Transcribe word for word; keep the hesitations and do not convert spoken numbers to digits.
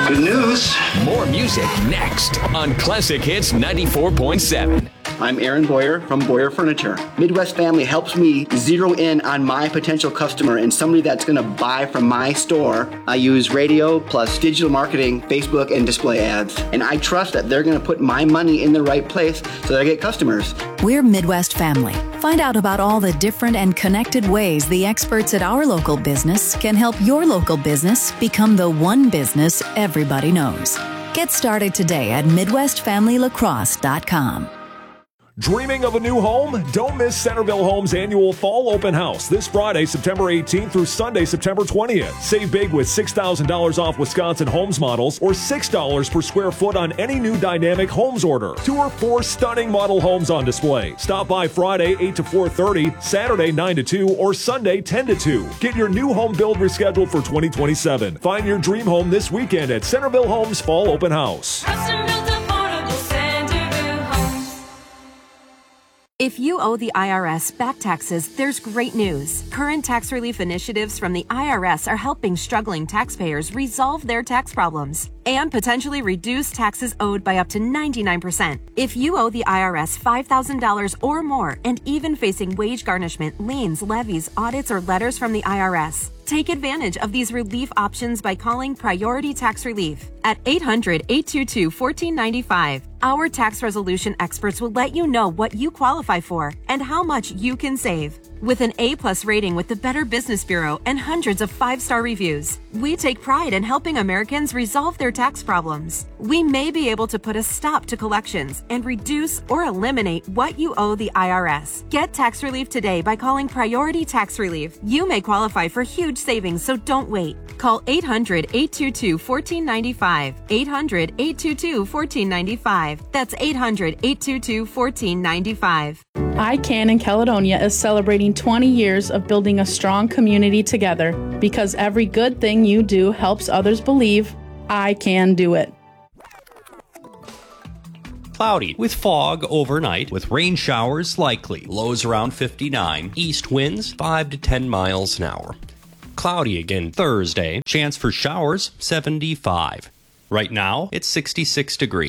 Good news. More music next on Classic Hits ninety-four point seven. I'm Aaron Boyer from Boyer Furniture. Midwest Family helps me zero in on my potential customer and somebody that's going to buy from my store. I use radio plus digital marketing, Facebook, and display ads. And I trust that they're going to put my money in the right place so that I get customers. We're Midwest Family. Find out about all the different and connected ways the experts at our local business can help your local business become the one business everybody knows. Get started today at midwest family lacrosse dot com. Dreaming of a new home? Don't miss Centerville Homes' annual Fall Open House this Friday, September eighteenth through Sunday, September twentieth. Save big with six thousand dollars off Wisconsin Homes models or six dollars per square foot on any new Dynamic Homes order. Two or four stunning model homes on display. Stop by Friday eight to four thirty, Saturday nine to two, or Sunday ten to two. Get your new home build rescheduled for twenty twenty-seven. Find your dream home this weekend at Centerville Homes Fall Open House. If you owe the I R S back taxes, there's great news. Current tax relief initiatives from the I R S are helping struggling taxpayers resolve their tax problems and potentially reduce taxes owed by up to ninety-nine percent. If you owe the I R S five thousand dollars or more and even facing wage garnishment, liens, levies, audits, or letters from the I R S, take advantage of these relief options by calling Priority Tax Relief at eight hundred, eight two two, one four nine five. Our tax resolution experts will let you know what you qualify for and how much you can save. With an A-plus rating with the Better Business Bureau and hundreds of five-star reviews, we take pride in helping Americans resolve their tax problems. We may be able to put a stop to collections and reduce or eliminate what you owe the I R S. Get tax relief today by calling Priority Tax Relief. You may qualify for huge savings, so don't wait. Call eight hundred, eight two two, one four nine five. eight hundred, eight two two, one four nine five. That's eight hundred, eight two two, one four nine five. I CAN in Caledonia is celebrating twenty years of building a strong community together because every good thing you do helps others believe I can do it. Cloudy with fog overnight with rain showers likely. Lows around fifty-nine. East winds five to ten miles an hour. Cloudy again Thursday. Chance for showers seventy-five. Right now it's sixty-six degrees.